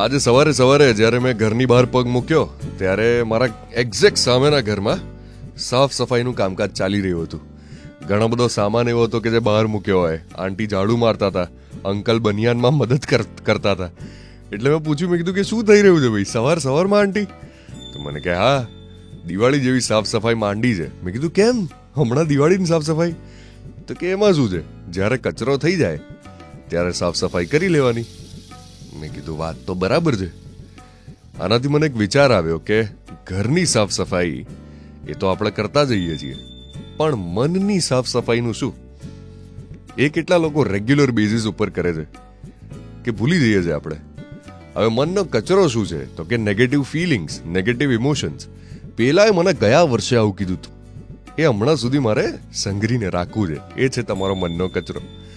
આજે સવારે સવારે જ્યારે મેં ઘરની બહાર પગ મૂક્યો ત્યારે મારા એક્ઝેક્ટ સામેના ઘરમાં સાફ સફાઈનું કામકાજ ચાલી રહ્યું હતું. ઘણો બધો સામાન એવો હતો કે જે બહાર મૂક્યો હોય. આંટી ઝાડુ મારતા હતા, અંકલ બનિયાનમાં મદદ કરતા હતા. એટલે મેં પૂછ્યું, મેં કીધું કે શું થઈ રહ્યું છે ભાઈ સવાર સવારમાં આંટી? તો મને કહે, હા, દિવાળી જેવી સાફ સફાઈ માંડી છે. મેં કીધું કેમ હમણાં દિવાળીની સાફ સફાઈ? તો કે એમાં શું છે, જ્યારે કચરો થઈ જાય ત્યારે સાફ સફાઈ કરી લેવાની. મેં કીધું વાત તો બરાબર છે. આનાથી મને એક વિચાર આવ્યો કે ઘરની સાફ સફાઈ એ તો આપણે કરતા જઈએ છીએ, પણ મનની સાફ સફાઈનું શું? એ કેટલા લોકો રેગ્યુલર બેઝિસ ઉપર કરે છે કે ભૂલી જઈએ છીએ આપણે. હવે મનનો કચરો શું છે? તો કે નેગેટિવ ફિલિંગ્સ, નેગેટિવ ઇમોશન્સ. પેલાએ મને ગયા વર્ષે આવું કીધું હતું, એ હમણાં સુધી મારે સંઘરીને રાખવું છે. એ છે તમારો મનનો કચરો.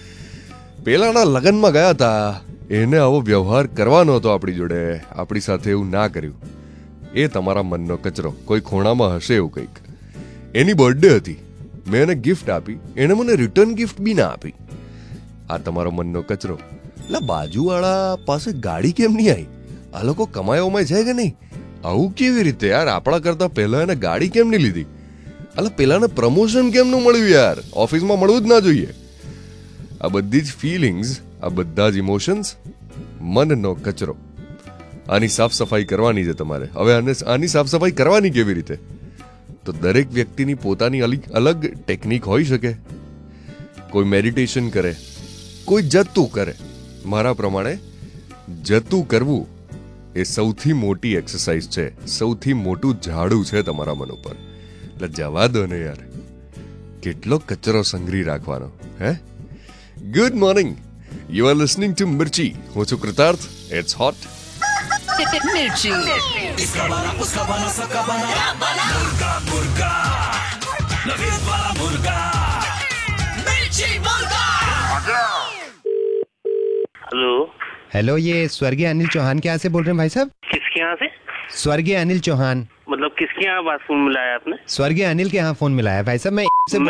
પેલાના લગ્નમાં ગયા હતા, એને આવો વ્યવહાર કરવાનો હતો આપણી જોડે, આપણી સાથે એવું ના કર્યું. એ તમારા મનનો કચરો. કોઈ ખૂણામાં હશે એવું કંઈક. એની બર્થડે હતી, મેં એને ગિફ્ટ આપી, એને મને રિટર્ન ગિફ્ટ બી ના આપી. આ તમારો મનનો કચરો. એટલે બાજુવાળા પાસે ગાડી કેમ નહીં આવી? આ લોકો કમાયોમાં છે કે નહીં? આવું કેવી રીતે યાર? આપણા કરતા પહેલા એને ગાડી કેમ નહીં લીધી? એટલે પેલાને પ્રમોશન કેમ ન મળ્યું યાર? ઓફિસમાં મળવું જ ના જોઈએ. આ બધી જ ફિલિંગ્સ, આ બધા જ ઇમોશન્સ મનનો કચરો. આની સાફ સફાઈ કરવાની છે તમારે. હવે આની સાફ સફાઈ કરવાની કેવી રીતે? તો દરેક વ્યક્તિની પોતાની અલગ ટેકનિક હોઈ શકે. કોઈ મેડિટેશન કરે, કોઈ જતું કરે. મારા પ્રમાણે જતું કરવું એ સૌથી મોટી એક્સરસાઇઝ છે, સૌથી મોટું ઝાડુ છે તમારા મન ઉપર. એટલે જવા દો ને યાર, કેટલો કચરો સંઘરી રાખવાનો હે? Good morning, you are listening to મિર્ચી. હું છું કૃતાર્થ. It's hot. मिर्ची इसका बना उसका बना सबका बना मुर्गा मुर्गा नवीन वाला मुर्गा मिर्ची मुर्गा. हेलो. हेलो, ये स्वर्गीय अनिल चौहान के यहाँ से बोल रहे हैं भाई साहब? किसके यहाँ से? स्वर्गीय अनिल चौहान. मतलब किसके यहाँ बात फोन मिलाया आपने? स्वर्गीय अनिल के यहाँ फोन मिला है भाई साहब. मैं